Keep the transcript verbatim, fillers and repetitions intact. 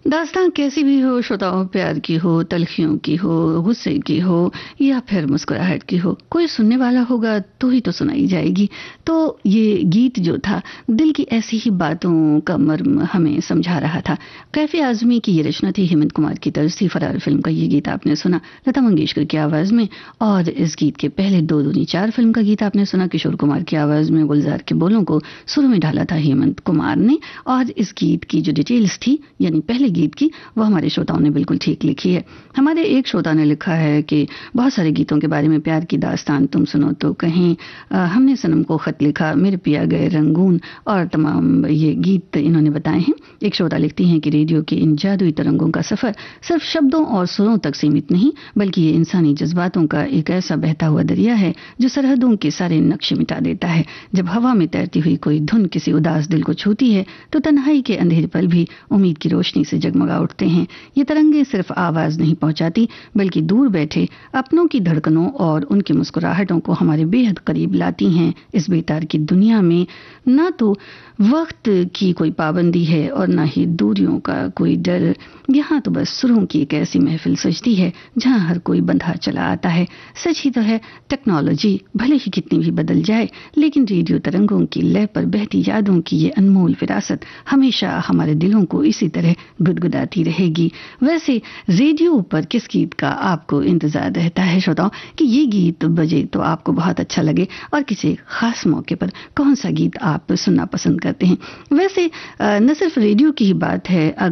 दास्तां कैसी भी हो, श्रोताओं, प्यार की हो, तलखियों की हो, गुस्से की हो या फिर मुस्कुराहट की हो, कोई सुनने वाला होगा तो ही तो सुनाई जाएगी। तो ये गीत जो था दिल की ऐसी ही बातों का मर्म हमें समझा रहा था। कैफी आजमी की ये रचना थी, हेमंत कुमार की तर्ज थी। फरार फिल्म का ये गीत आपने सुना लता मंगेशकर की आवाज में, और इस गीत के पहले दो दूनी चार फिल्म का गीत आपने सुना किशोर कुमार की आवाज में। गुलजार के बोलों को सुरों में ढाला था हेमंत कुमार ने, और इस गीत की जो डिटेल्स थी यानी पहले गीत की, वो हमारे श्रोताओं ने बिल्कुल ठीक लिखी है। हमारे एक श्रोता ने लिखा है कि बहुत सारे गीतों के बारे में, प्यार की दास्तान, तुम सुनो तो कहीं, आ, हमने सनम को खत लिखा, मेरे पिया गए रंगून, और तमाम ये गीत इन्होंने बताए हैं। एक श्रोता लिखती हैं कि रेडियो के इन जादुई तरंगों का सफर सिर्फ शब्दों और सुरों तक सीमित नहीं, बल्कि ये इंसानी जज्बातों का एक ऐसा बहता हुआ दरिया है जो सरहदों के सारे नक्शे मिटा देता है। जब हवा में तैरती हुई कोई धुन किसी उदास दिल को छूती है तो तन्हाई के अंधेरे पल भी उम्मीद की रोशनी से जगमगा उठते हैं। ये तरंगे सिर्फ आवाज नहीं पहुंचाती, बल्कि दूर बैठे अपनों की धड़कनों और उनकी मुस्कुराहटों को हमारे बेहद करीब लाती हैं। इस बेतार की दुनिया में ना तो वक्त की कोई पाबंदी है और ना ही दूरियों का कोई डर। यहाँ तो बस सुरों की एक ऐसी महफिल सजती है जहाँ हर कोई बंधा चला आता है। सच ही तो है, टेक्नोलॉजी भले ही कितनी भी बदल जाए, लेकिन रेडियो तरंगों की लय पर बहती यादों की ये अनमोल विरासत हमेशा हमारे दिलों को इसी तरह गुदगुदाती रहेगी। वैसे रेडियो पर किस गीत का आपको इंतजार रहता है श्रोताओं, कि ये गीत बजे तो आपको बहुत अच्छा लगे, और किसी खास मौके पर कौन सा गीत आप सुनना पसंद करते हैं? वैसे न सिर्फ रेडियो की ही बात है,